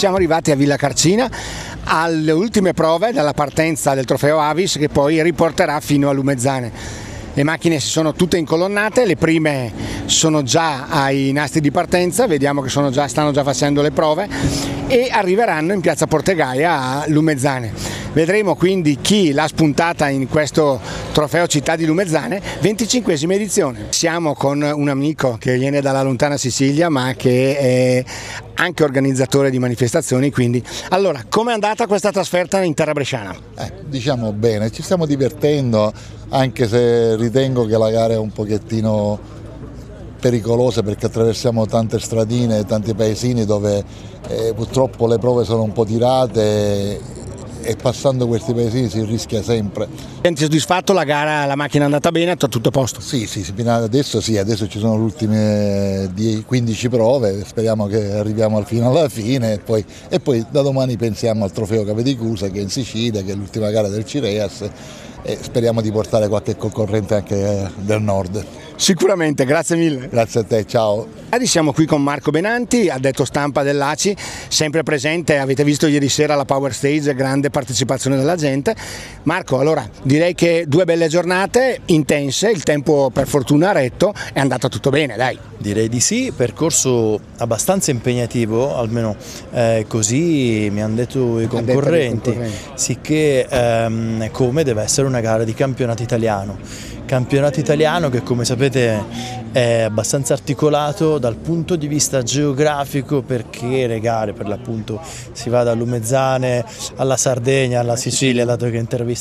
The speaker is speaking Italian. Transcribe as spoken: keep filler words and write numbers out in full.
siamo arrivati a Villa Carcina alle ultime prove della partenza del trofeo Avis che poi riporterà fino a Lumezzane. Le macchine si sono tutte incolonnate, le prime sono già ai nastri di partenza, vediamo che sono già, stanno già facendo le prove e arriveranno in piazza Portegaia a Lumezzane. Vedremo quindi chi l'ha spuntata in questo trofeo Città di Lumezzane, venticinquesima edizione. Siamo con un amico che viene dalla lontana Sicilia ma che è anche organizzatore di manifestazioni, quindi allora com'è andata questa trasferta in terra bresciana? Eh, diciamo bene, ci stiamo divertendo, anche se ritengo che la gara è un pochettino pericolosa perché attraversiamo tante stradine, tanti paesini dove eh, purtroppo le prove sono un po' tirate e passando questi paesini si rischia sempre. Senti soddisfatto? La gara, la macchina è andata bene, tutto a posto? Sì, sì, adesso sì, adesso ci sono le ultime quindici prove, speriamo che arriviamo fino alla fine e poi, e poi da domani pensiamo al trofeo Cave di Cusa che è in Sicilia, che è l'ultima gara del Cireas e speriamo di portare qualche concorrente anche del nord. Sicuramente, grazie mille. Grazie a te, ciao. Siamo qui con Marco Benanti, addetto stampa dell'A C I, sempre presente, avete visto ieri sera la Power Stage, grande partecipazione della gente. Marco, allora direi che due belle giornate intense, il tempo per fortuna ha retto, è andato tutto bene, dai. Direi di sì, percorso abbastanza impegnativo, almeno eh, così mi hanno detto i concorrenti, concorrenti. Sicché ehm, come deve essere una gara di campionato italiano. Campionato italiano che, come sapete, è abbastanza articolato dal punto di vista geografico, perché le gare per l'appunto si va da Lumezzane alla Sardegna, alla Sicilia, dato che intervista